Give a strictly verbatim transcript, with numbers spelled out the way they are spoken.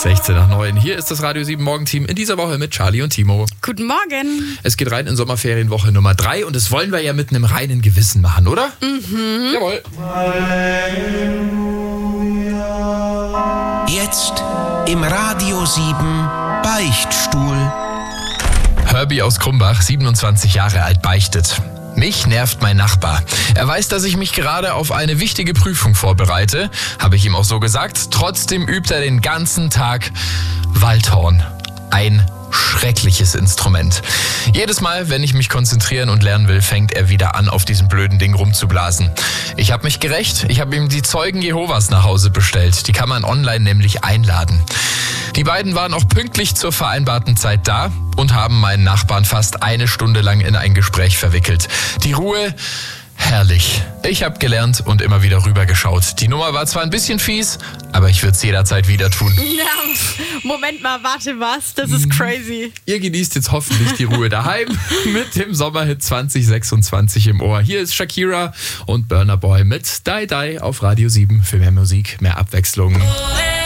sechzehn nach neun. Hier ist das Radio sieben Morgenteam in dieser Woche mit Charlie und Timo. Guten Morgen. Es geht rein in Sommerferienwoche Nummer drei und das wollen wir ja mit einem reinen Gewissen machen, oder? Mhm. Jawohl. Jetzt im Radio sieben Beichtstuhl. Herbie aus Krumbach, siebenundzwanzig Jahre alt, beichtet. Mich nervt mein Nachbar. Er weiß, dass ich mich gerade auf eine wichtige Prüfung vorbereite. Habe ich ihm auch so gesagt. Trotzdem übt er den ganzen Tag Waldhorn. Ein schreckliches Instrument. Jedes Mal, wenn ich mich konzentrieren und lernen will, fängt er wieder an, auf diesem blöden Ding rumzublasen. Ich habe mich gerächt. Ich habe ihm die Zeugen Jehovas nach Hause bestellt. Die kann man online nämlich einladen. Die beiden waren auch pünktlich zur vereinbarten Zeit da und haben meinen Nachbarn fast eine Stunde lang in ein Gespräch verwickelt. Die Ruhe, herrlich. Ich habe gelernt und immer wieder rübergeschaut. Die Nummer war zwar ein bisschen fies, aber ich würde es jederzeit wieder tun. Ja, Moment mal, warte, was? Das ist crazy. Ihr genießt jetzt hoffentlich die Ruhe daheim mit dem Sommerhit zwanzig sechsundzwanzig im Ohr. Hier ist Shakira und Burna Boy mit Die Die auf Radio sieben für mehr Musik, mehr Abwechslung.